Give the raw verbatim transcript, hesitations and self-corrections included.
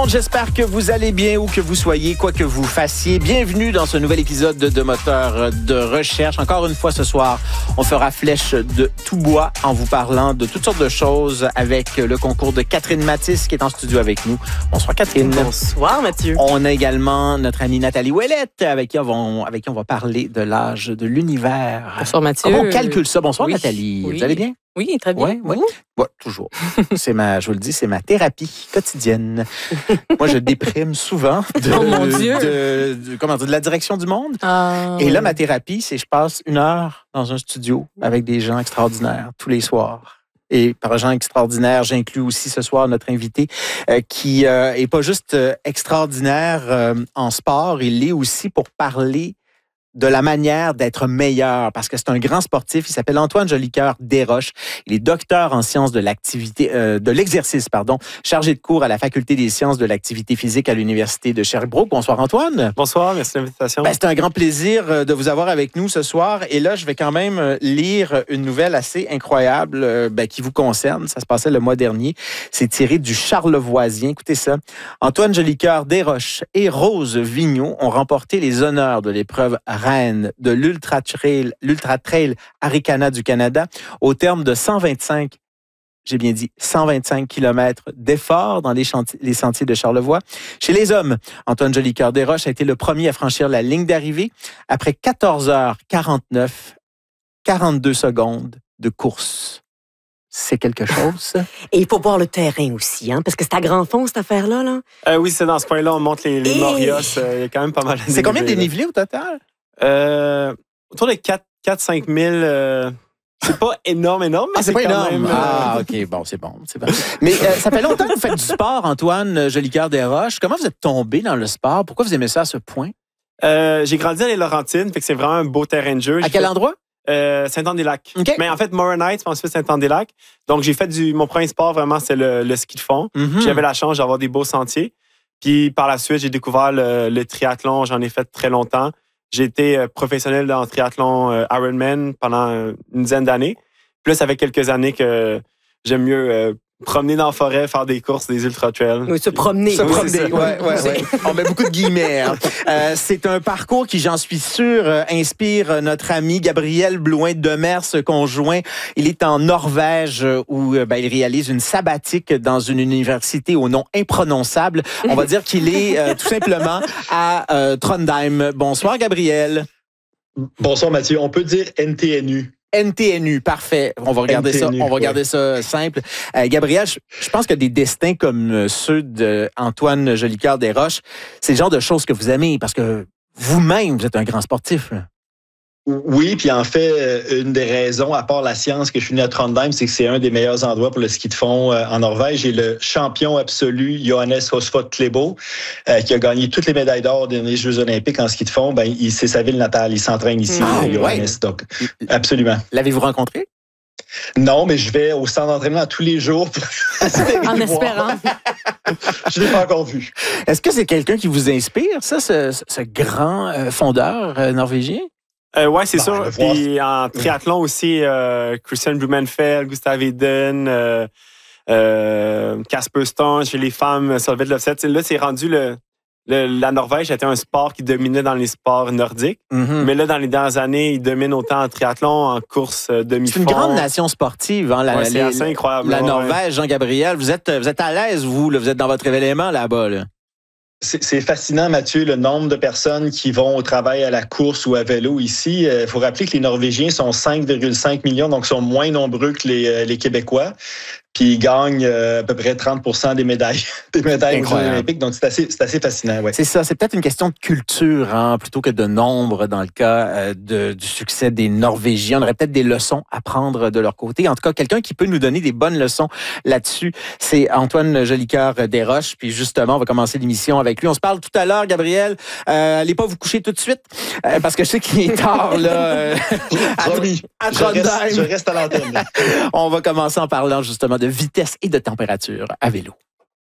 monde, j'espère que vous allez bien où que vous soyez, quoi que vous fassiez. Bienvenue dans ce nouvel épisode de, de Moteur de recherche. Encore une fois ce soir, on fera flèche de tout bois en vous parlant de toutes sortes de choses avec le concours de Catherine Mathis qui est en studio avec nous. Bonsoir Catherine. Bonsoir Mathieu. On a également notre amie Nathalie Ouellette avec qui on va, avec qui on va parler de l'âge de l'univers. Bonsoir Mathieu. Comment on calcule ça? Bonsoir oui. Nathalie. Oui. Vous allez bien? Oui, très bien. Oui, oui. Ouais, toujours. C'est ma, je vous le dis, c'est ma thérapie quotidienne. Moi, je déprime souvent de, oh mon Dieu. de, de, comment dire, de la direction du monde. Ah. Et là, ma thérapie, c'est je passe une heure dans un studio avec des gens extraordinaires tous les soirs. Et par gens extraordinaires, j'inclus aussi ce soir notre invité euh, qui euh, est pas juste euh, extraordinaire euh, en sport, il l'est aussi pour parler de la manière d'être meilleur, parce que c'est un grand sportif. Il s'appelle Antoine Jolicoeur Desroches. Il est docteur en sciences de l'activité, euh, de l'exercice, pardon, chargé de cours à la Faculté des sciences de l'activité physique à l'Université de Sherbrooke. Bonsoir Antoine. Bonsoir, merci de l'invitation. Ben, c'est un grand plaisir de vous avoir avec nous ce soir. Et là, je vais quand même lire une nouvelle assez incroyable ben, qui vous concerne. Ça se passait le mois dernier. C'est tiré du Charlevoisien. Écoutez ça. Antoine Jolicoeur Desroches et Rose Vigneault ont remporté les honneurs de l'épreuve reine de l'Ultra Trail, l'Ultra Trail Arikana du Canada au terme de cent vingt-cinq, j'ai bien dit, cent vingt-cinq kilomètres d'efforts dans les, chantiers, les sentiers de Charlevoix. Chez les hommes, Antoine Jolicoeur Desroches a été le premier à franchir la ligne d'arrivée après quatorze heures quarante-neuf, quarante-deux secondes de course. C'est quelque chose. Et il faut voir le terrain aussi, hein, parce que c'est à grand fond, cette affaire-là. Là. Euh, oui, c'est dans ce coin-là, on monte les, les Et... Morios. Il euh, y a quand même pas mal de C'est combien de dénivelé au total? Euh, autour de quatre à cinq mille. Euh, c'est pas énorme, énorme, mais ah, c'est, c'est pas quand énorme. même... Euh... Ah, OK, bon, c'est bon. C'est bon. Mais euh, ça fait longtemps que vous faites du sport, Antoine Jolicoeur Desroches. Comment vous êtes tombé dans le sport? Pourquoi vous aimez ça à ce point? Euh, j'ai grandi à les Laurentides, fait que c'est vraiment un beau terrain de jeu. À j'ai quel fait... endroit? Euh, Saint-Anne-des-Lacs. Okay. Mais en fait, Moronite, ensuite Saint-Anne-des-Lacs. Donc, j'ai fait du... Mon premier sport, vraiment, c'est le, le ski de fond. Mm-hmm. J'avais la chance d'avoir des beaux sentiers. Puis, par la suite, j'ai découvert le, le triathlon. J'en ai fait très longtemps. J'ai été professionnel dans le triathlon euh, Ironman pendant une dizaine d'années. Puis là, ça fait quelques années que j'aime mieux euh, promener dans la forêt, faire des courses, des ultra-trails. Oui, se promener. Se oui, promener, oui, ouais, ouais, ouais. On met beaucoup de guillemets. Hein. Euh, c'est un parcours qui, j'en suis sûr, euh, inspire notre ami Gabriel Blouin-Demers, conjoint. Il est en Norvège où euh, ben, il réalise une sabbatique dans une université au nom imprononçable. On va dire qu'il est euh, tout simplement à euh, Trondheim. Bonsoir, Gabriel. Bonsoir, Mathieu. On peut dire N T N U. N T N U, parfait. On va regarder N T N U, ça. On va regarder ouais. ça simple. Euh, Gabriel, je, je pense que des destins comme ceux d'Antoine Jolicoeur Desroches, c'est le genre de choses que vous aimez parce que vous-même, vous êtes un grand sportif. Là. Oui, puis en fait, une des raisons, à part la science que je suis venu à Trondheim, c'est que c'est un des meilleurs endroits pour le ski de fond euh, en Norvège. Et le champion absolu, Johannes Høsflot Klæbo, euh, qui a gagné toutes les médailles d'or des Jeux olympiques en ski de fond, ben, il, c'est sa ville natale. Il s'entraîne ici, ah, Johannes. Ouais. Donc, absolument. L'avez-vous rencontré? Non, mais je vais au centre d'entraînement tous les jours. Pour en espérant. Je ne l'ai pas encore vu. Est-ce que c'est quelqu'un qui vous inspire, ça, ce, ce grand euh, fondeur euh, norvégien? Euh, oui, c'est bah, sûr. Puis en triathlon aussi, euh, Christian Blumenfeld, Gustav Iden, euh, euh, Casper Stone, chez les femmes, Solveig Løvseth. Là, c'est rendu le, le... La Norvège était un sport qui dominait dans les sports nordiques. Mm-hmm. Mais là, dans les dernières années, il domine autant en triathlon, en course demi-fond. C'est une grande nation sportive. Hein, la, ouais, c'est les, assez incroyable. La ouais. Norvège, Jean-Gabriel, vous êtes, vous êtes à l'aise, vous. Là, vous êtes dans votre événement là-bas. Là. C'est, c'est fascinant, Mathieu, le nombre de personnes qui vont au travail à la course ou à vélo ici. Il euh, faut rappeler que les Norvégiens sont cinq virgule cinq millions, donc sont moins nombreux que les, euh, les Québécois. Puis ils gagnent euh, à peu près trente pour cent des médailles, des médailles aux Jeux olympiques. Donc, c'est assez, c'est assez fascinant. Ouais. C'est ça. C'est peut-être une question de culture hein, plutôt que de nombre dans le cas euh, de, du succès des Norvégiens. On aurait peut-être des leçons à prendre de leur côté. En tout cas, quelqu'un qui peut nous donner des bonnes leçons là-dessus, c'est Antoine Jolicoeur Desroches. Puis justement, on va commencer l'émission avec lui. On se parle tout à l'heure, Gabriel. Euh, allez pas vous coucher tout de suite euh, parce que je sais qu'il est tard là. Euh, à, à je, reste, je reste à l'antenne. On va commencer en parlant justement de vitesse et de température à vélo.